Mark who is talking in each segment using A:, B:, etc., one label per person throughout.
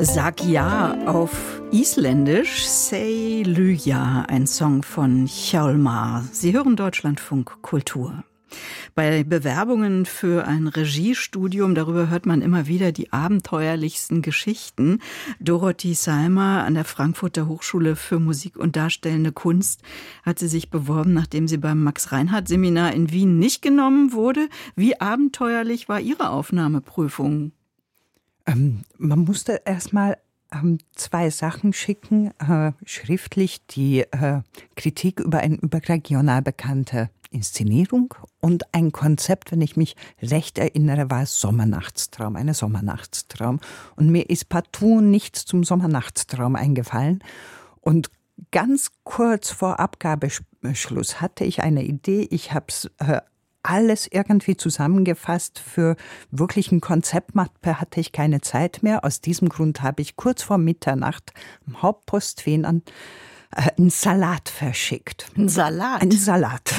A: Sag ja auf Isländisch, Sei Lyja, ein Song von Hjalmar. Sie hören Deutschlandfunk Kultur. Bei Bewerbungen für ein Regiestudium, darüber hört man immer wieder die abenteuerlichsten Geschichten. Dorothee Salma an der Frankfurter Hochschule für Musik und Darstellende Kunst hat sie sich beworben, nachdem sie beim Max-Reinhardt-Seminar in Wien nicht genommen wurde. Wie abenteuerlich war Ihre Aufnahmeprüfung?
B: Man musste erstmal 2 Sachen schicken, schriftlich die Kritik über eine überregional bekannte Inszenierung und ein Konzept, wenn ich mich recht erinnere, war Sommernachtstraum, eine Sommernachtstraum. Und mir ist partout nichts zum Sommernachtstraum eingefallen. Und ganz kurz vor Abgabeschluss hatte ich eine Idee, ich habe es alles irgendwie zusammengefasst. Für wirklich ein Konzeptmappe hatte ich keine Zeit mehr. Aus diesem Grund habe ich kurz vor Mitternacht am Hauptpost Wien einen Salat verschickt.
A: Ein Salat?
B: Ein Salat.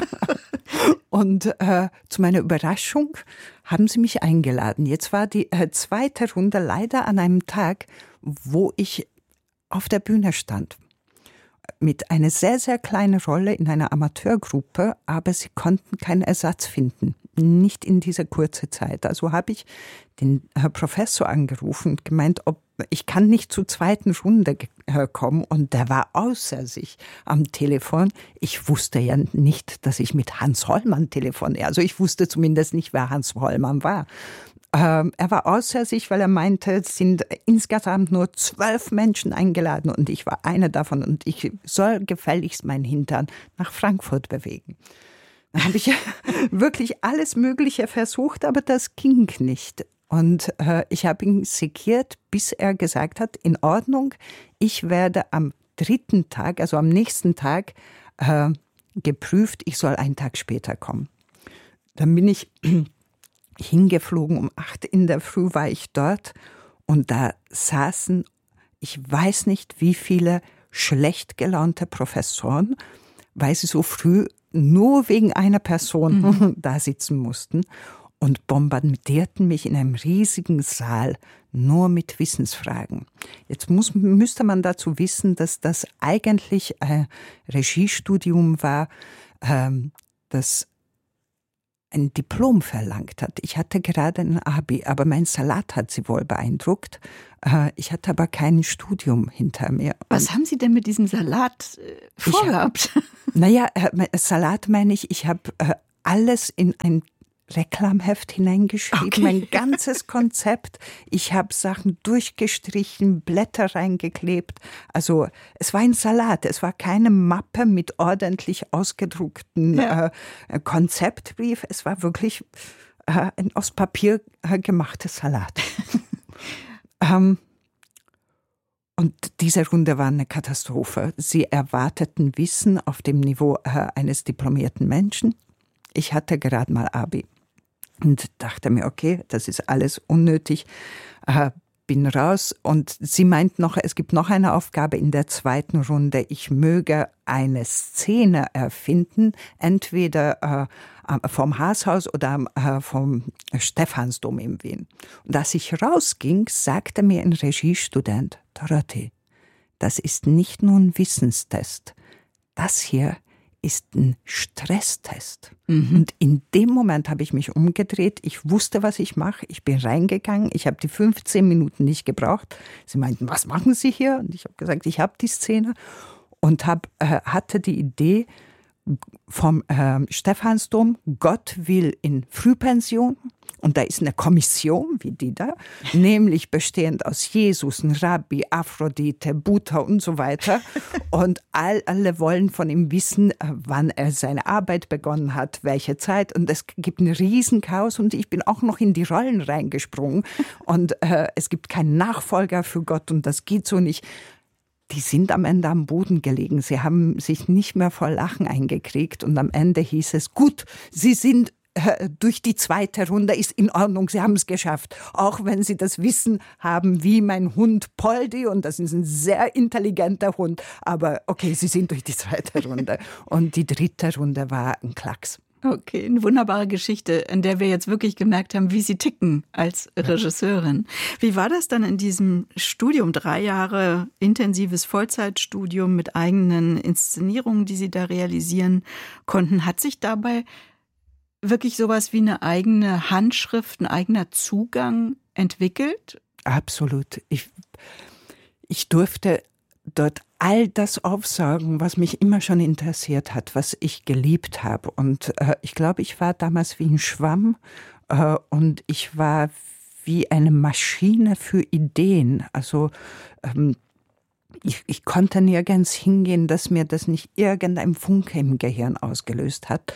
B: Und zu meiner Überraschung haben sie mich eingeladen. Jetzt war die zweite Runde leider an einem Tag, wo ich auf der Bühne stand. Mit einer sehr, sehr kleinen Rolle in einer Amateurgruppe, aber sie konnten keinen Ersatz finden. Nicht in dieser kurzen Zeit. Also habe ich den Herr Professor angerufen und gemeint, ob ich kann nicht zur zweiten Runde kommen. Und der war außer sich am Telefon. Ich wusste ja nicht, dass ich mit Hans Hollmann telefoniere. Also ich wusste zumindest nicht, wer Hans Hollmann war. Er war außer sich, weil er meinte, es sind insgesamt nur 12 Menschen eingeladen und ich war einer davon und ich soll gefälligst meinen Hintern nach Frankfurt bewegen. Da habe ich wirklich alles Mögliche versucht, aber das ging nicht. Und ich habe ihn sekiert, bis er gesagt hat, in Ordnung, ich werde am 3. Tag, also am nächsten Tag, geprüft, ich soll einen Tag später kommen. Dann bin ich hingeflogen, um 8 in der Früh war ich dort und da saßen, ich weiß nicht wie viele schlecht gelaunte Professoren, weil sie so früh nur wegen einer Person da sitzen mussten und bombardierten mich in einem riesigen Saal nur mit Wissensfragen. Jetzt müsste man dazu wissen, dass das eigentlich ein Regiestudium war, das ein Diplom verlangt hat. Ich hatte gerade ein Abi, aber mein Salat hat sie wohl beeindruckt. Ich hatte aber kein Studium hinter mir.
A: Was haben Sie denn mit diesem Salat vorgehabt?
B: Salat meine ich habe alles in ein Reklamheft hineingeschrieben, okay. Mein ganzes Konzept. Ich habe Sachen durchgestrichen, Blätter reingeklebt. Also es war ein Salat, es war keine Mappe mit ordentlich ausgedruckten Konzeptbrief. Es war wirklich ein aus Papier gemachtes Salat. Und diese Runde war eine Katastrophe. Sie erwarteten Wissen auf dem Niveau eines diplomierten Menschen. Ich hatte gerade mal Abi. Und dachte mir, okay, das ist alles unnötig, bin raus. Und sie meint noch, es gibt noch eine Aufgabe in der zweiten Runde. Ich möge eine Szene erfinden, entweder vom Haashaus oder vom Stephansdom in Wien. Und als ich rausging, sagte mir ein Regiestudent, Dorothee, das ist nicht nur ein Wissenstest, das hier ist ein Stresstest. Und in dem Moment habe ich mich umgedreht. Ich wusste, was ich mache. Ich bin reingegangen. Ich habe die 15 Minuten nicht gebraucht. Sie meinten, was machen Sie hier? Und ich habe gesagt, ich habe die Szene. Und hatte die Idee vom Stephansdom, Gott will in Frühpension. Und da ist eine Kommission, wie die da, nämlich bestehend aus Jesus, ein Rabbi, Aphrodite, Buddha und so weiter. Und alle wollen von ihm wissen, wann er seine Arbeit begonnen hat, welche Zeit. Und es gibt ein Riesenchaos und ich bin auch noch in die Rollen reingesprungen. Und es gibt keinen Nachfolger für Gott und das geht so nicht. Die sind am Ende am Boden gelegen. Sie haben sich nicht mehr vor Lachen eingekriegt. Und am Ende hieß es, gut, Sie sind durch die zweite Runde, ist in Ordnung, Sie haben es geschafft. Auch wenn Sie das Wissen haben, wie mein Hund Poldi, und das ist ein sehr intelligenter Hund, aber okay, Sie sind durch die zweite Runde. Und die dritte Runde war ein Klacks.
A: Okay, eine wunderbare Geschichte, in der wir jetzt wirklich gemerkt haben, wie Sie ticken als Regisseurin. Wie war das dann in diesem Studium? 3 Jahre intensives Vollzeitstudium mit eigenen Inszenierungen, die Sie da realisieren konnten. Hat sich dabei wirklich sowas wie eine eigene Handschrift, ein eigener Zugang entwickelt?
B: Absolut. Ich durfte dort all das aufsaugen, was mich immer schon interessiert hat, was ich geliebt habe. Und ich glaube, ich war damals wie ein Schwamm und ich war wie eine Maschine für Ideen. Also ich konnte nirgends hingehen, dass mir das nicht irgendein Funke im Gehirn ausgelöst hat.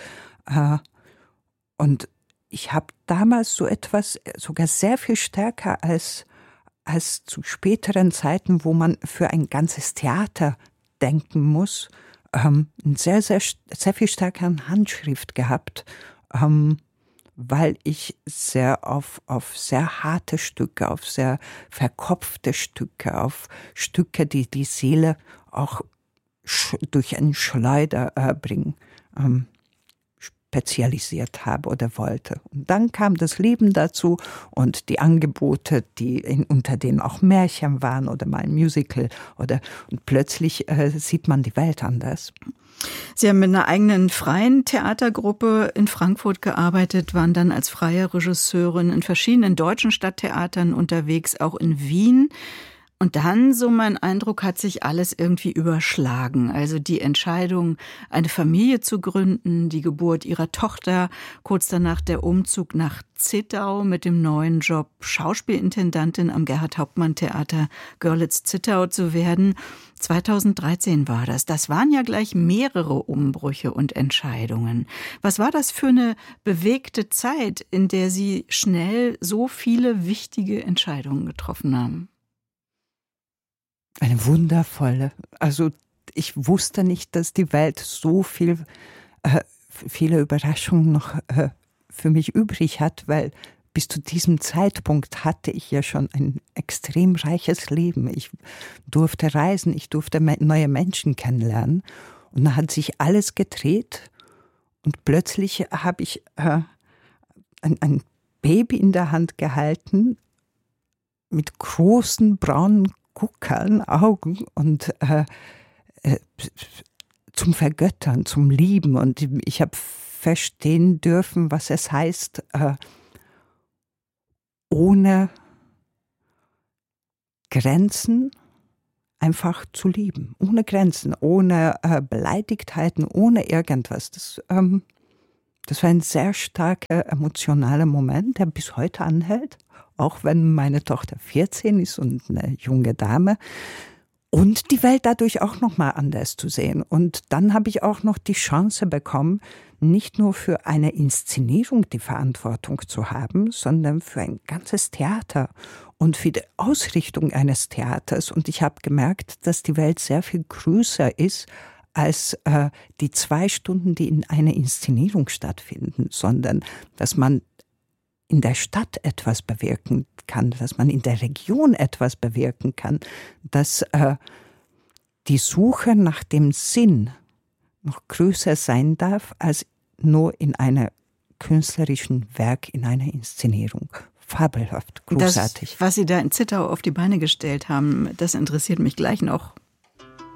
B: Und ich habe damals so etwas sogar sehr viel stärker als zu späteren Zeiten, wo man für ein ganzes Theater denken muss, sehr, sehr, sehr viel stärkeren Handschrift gehabt, weil ich sehr auf sehr harte Stücke, auf sehr verkopfte Stücke, auf Stücke, die die Seele auch durch einen Schleuder bringen, spezialisiert habe oder wollte. Und dann kam das Leben dazu und die Angebote, unter denen auch Märchen waren oder mal ein Musical und plötzlich sieht man die Welt anders.
A: Sie haben mit einer eigenen freien Theatergruppe in Frankfurt gearbeitet, waren dann als freie Regisseurin in verschiedenen deutschen Stadttheatern unterwegs, auch in Wien. Und dann, so mein Eindruck, hat sich alles irgendwie überschlagen. Also die Entscheidung, eine Familie zu gründen, die Geburt ihrer Tochter, kurz danach der Umzug nach Zittau mit dem neuen Job, Schauspielintendantin am Gerhard-Hauptmann-Theater Görlitz-Zittau zu werden. 2013 war das. Das waren ja gleich mehrere Umbrüche und Entscheidungen. Was war das für eine bewegte Zeit, in der Sie schnell so viele wichtige Entscheidungen getroffen haben?
B: Eine wundervolle. Also ich wusste nicht, dass die Welt so viele Überraschungen noch für mich übrig hat, weil bis zu diesem Zeitpunkt hatte ich ja schon ein extrem reiches Leben. Ich durfte reisen, ich durfte neue Menschen kennenlernen. Und dann hat sich alles gedreht und plötzlich habe ich ein Baby in der Hand gehalten mit großen braunen Guckern, Augen und zum Vergöttern, zum Lieben. Und ich habe verstehen dürfen, was es heißt, ohne Grenzen einfach zu lieben. Ohne Grenzen, ohne Beleidigtheiten, ohne irgendwas. Das war ein sehr starker emotionaler Moment, der bis heute anhält. Auch wenn meine Tochter 14 ist und eine junge Dame. Und die Welt dadurch auch nochmal anders zu sehen. Und dann habe ich auch noch die Chance bekommen, nicht nur für eine Inszenierung die Verantwortung zu haben, sondern für ein ganzes Theater und für die Ausrichtung eines Theaters. Und ich habe gemerkt, dass die Welt sehr viel größer ist als die 2 Stunden, die in einer Inszenierung stattfinden, sondern dass man in der Stadt etwas bewirken kann, dass man in der Region etwas bewirken kann, dass die Suche nach dem Sinn noch größer sein darf als nur in einem künstlerischen Werk, in einer Inszenierung. Fabelhaft, großartig.
A: Das, was Sie da in Zittau auf die Beine gestellt haben, das interessiert mich gleich noch